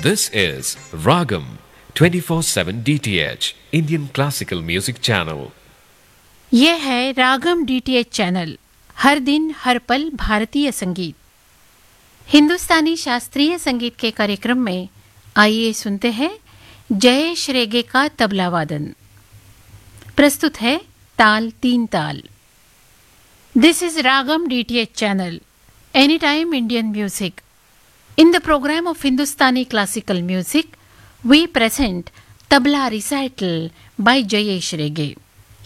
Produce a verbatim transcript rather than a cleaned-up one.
This is Ragam twenty-four seven D T H Indian Classical Music Channel. ये है रागम DTH channel, हर दिन हर पल भारतीय संगीत। हिंदुस्तानी शास्त्रीय संगीत के कार्यक्रम में आइए सुनते हैं जयेश रेगे का तबला वादन। प्रस्तुत है ताल तीन ताल। This is ragam DTH channel, any time Indian music. In the program of Hindustani classical music, we present Tabla recital by Jayesh Rege.